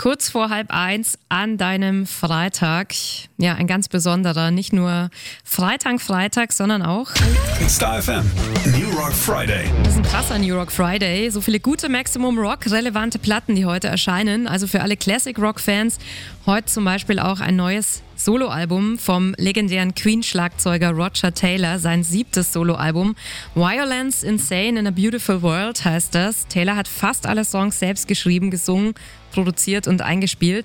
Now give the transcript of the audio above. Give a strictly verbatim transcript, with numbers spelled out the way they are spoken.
kurz vor halb eins an deinem Freitag. Ja, ein ganz besonderer, nicht nur Freitag, Freitag, sondern auch Star F M, New Rock Friday. Das ist ein krasser New Rock Friday. So viele gute Maximum Rock relevante Platten, die heute erscheinen. Also für alle Classic Rock Fans heute zum Beispiel auch ein neues Soloalbum vom legendären Queen-Schlagzeuger Roger Taylor, sein siebtes Soloalbum. Violence Insane in a Beautiful World heißt das. Taylor hat fast alle Songs selbst geschrieben, gesungen, produziert und eingespielt.